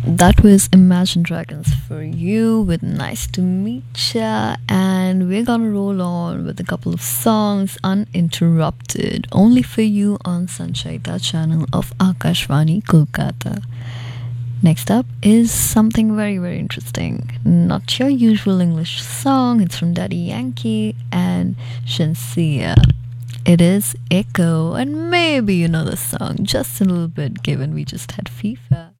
That was Imagine Dragons for you with Nice to Meet Ya, and we're gonna roll on with a couple of songs uninterrupted, only for you on Sanchaita channel of Akashvani Kolkata. Next up is something very, very interesting. Not your usual English song, it's from Daddy Yankee and Shensia. It is Echo, and maybe you know the song just a little bit given we just had FIFA.